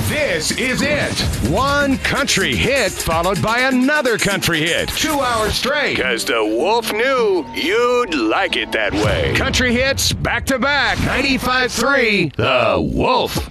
This is it. One country hit followed by another country hit. 2 hours straight. Because the Wolf knew you'd like it that way. Country hits back to back. 95.3 The Wolf.